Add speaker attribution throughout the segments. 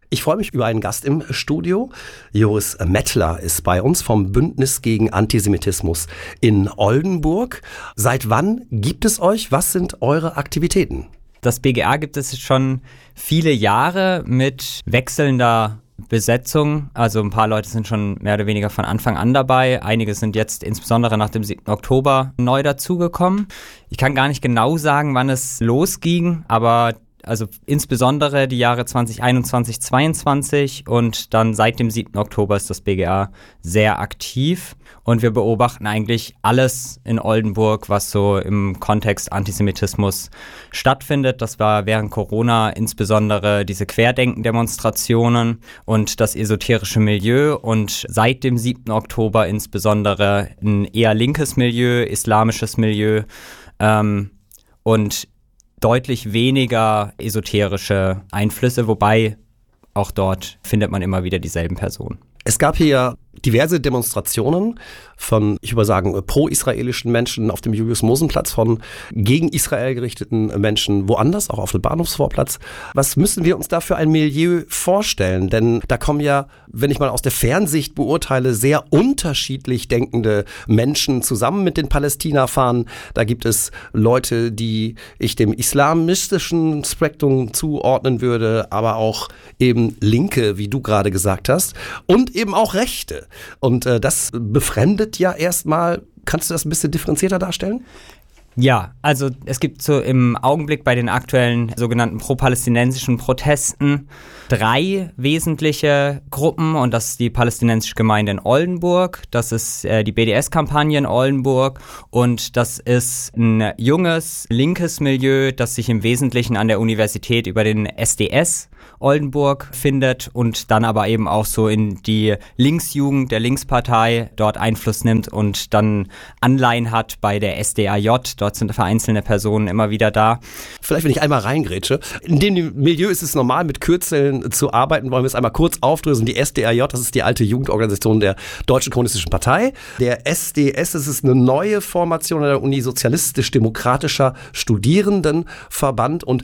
Speaker 1: Ich freue mich über einen Gast im Studio. Joris Mettler ist bei uns vom Bündnis gegen Antisemitismus in Oldenburg. Seit wann gibt es euch? Was sind eure Aktivitäten?
Speaker 2: Das BGA gibt es schon viele Jahre mit wechselnder Besetzung. Also ein paar Leute sind schon mehr oder weniger von Anfang an dabei. Einige sind jetzt insbesondere nach dem 7. Oktober neu dazugekommen. Ich kann gar nicht genau sagen, wann es losging, aber also insbesondere die Jahre 2021, 2022 und dann seit dem 7. Oktober ist das BGA sehr aktiv und wir beobachten eigentlich alles in Oldenburg, was so im Kontext Antisemitismus stattfindet. Das war während Corona insbesondere diese Querdenken-Demonstrationen und das esoterische Milieu und seit dem 7. Oktober insbesondere ein eher linkes Milieu, islamisches Milieu und deutlich weniger esoterische Einflüsse, wobei auch dort findet man immer wieder dieselben Personen.
Speaker 1: Es gab hier diverse Demonstrationen von, ich würde sagen, pro-israelischen Menschen auf dem Julius-Mosen-Platz, von gegen Israel gerichteten Menschen woanders, auch auf dem Bahnhofsvorplatz. Was müssen wir uns da für ein Milieu vorstellen? Denn da kommen ja, wenn ich mal aus der Fernsicht beurteile, sehr unterschiedlich denkende Menschen zusammen mit den Palästina-Fahnen. Da gibt es Leute, die ich dem islamistischen Spektrum zuordnen würde, aber auch eben Linke, wie du gerade gesagt hast, und eben auch Rechte. Und das befremdet ja erstmal. Kannst du das ein bisschen differenzierter darstellen?
Speaker 2: Ja, also es gibt so im Augenblick bei den aktuellen sogenannten pro-palästinensischen Protesten 3 wesentliche Gruppen und das ist die palästinensische Gemeinde in Oldenburg, das ist die BDS-Kampagne in Oldenburg und das ist ein junges, linkes Milieu, das sich im Wesentlichen an der Universität über den SDS Oldenburg findet und dann aber eben auch so in die Linksjugend der Linkspartei dort Einfluss nimmt und dann Anleihen hat bei der SDAJ. Dort sind vereinzelte Personen immer wieder da.
Speaker 1: Vielleicht, wenn ich einmal reingrätsche. In dem Milieu ist es normal, mit Kürzeln zu arbeiten. Wollen wir es einmal kurz aufdröseln. Die SDAJ, das ist die alte Jugendorganisation der Deutschen Kommunistischen Partei. Der SDS, das ist eine neue Formation der Uni Sozialistisch-Demokratischer Studierendenverband und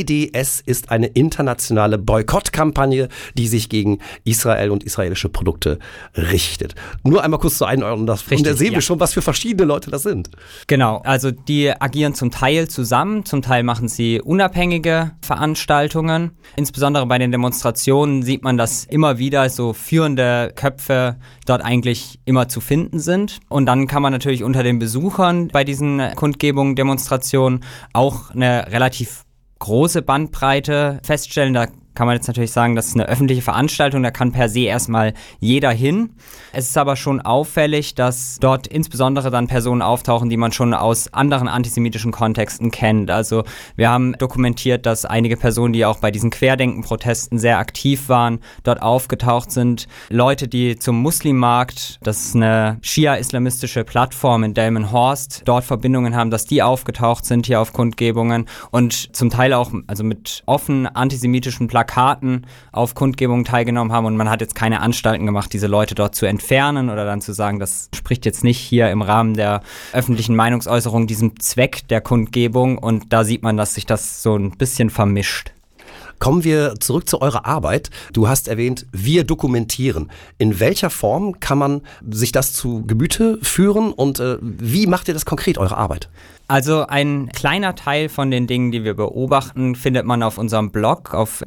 Speaker 1: BDS ist eine internationale Boykottkampagne, die sich gegen Israel und israelische Produkte richtet. Nur einmal kurz zur Einordnung. Und da sehen wir schon, was für verschiedene Leute das sind.
Speaker 2: Genau, also die agieren zum Teil zusammen, zum Teil machen sie unabhängige Veranstaltungen. Insbesondere bei den Demonstrationen sieht man, dass immer wieder so führende Köpfe dort eigentlich immer zu finden sind. Und dann kann man natürlich unter den Besuchern bei diesen Kundgebungen, Demonstrationen auch eine relativ große Bandbreite feststellen. Da kann man jetzt natürlich sagen, das ist eine öffentliche Veranstaltung, da kann per se erstmal jeder hin. Es ist aber schon auffällig, dass dort insbesondere dann Personen auftauchen, die man schon aus anderen antisemitischen Kontexten kennt. Also wir haben dokumentiert, dass einige Personen, die auch bei diesen Querdenken-Protesten sehr aktiv waren, dort aufgetaucht sind. Leute, die zum Muslimmarkt, das ist eine Schia-islamistische Plattform in Delmenhorst, dort Verbindungen haben, dass die aufgetaucht sind hier auf Kundgebungen und zum Teil auch also mit offen antisemitischen Plakaten auf Kundgebungen teilgenommen haben und man hat jetzt keine Anstalten gemacht, diese Leute dort zu entfernen oder dann zu sagen, das spricht jetzt nicht hier im Rahmen der öffentlichen Meinungsäußerung diesem Zweck der Kundgebung und da sieht man, dass sich das so ein bisschen vermischt.
Speaker 1: Kommen wir zurück zu eurer Arbeit. Du hast erwähnt, wir dokumentieren. In welcher Form kann man sich das zu Gemüte führen und wie macht ihr das konkret, eure Arbeit?
Speaker 2: Also ein kleiner Teil von den Dingen, die wir beobachten, findet man auf unserem Blog auf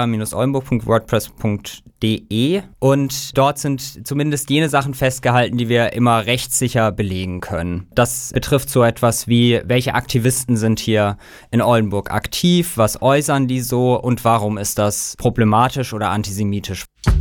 Speaker 2: bga-oldenburg.wordpress.de und dort sind zumindest jene Sachen festgehalten, die wir immer rechtssicher belegen können. Das betrifft so etwas wie, welche Aktivisten sind hier in Oldenburg aktiv, was äußern die so und warum ist das problematisch oder antisemitisch?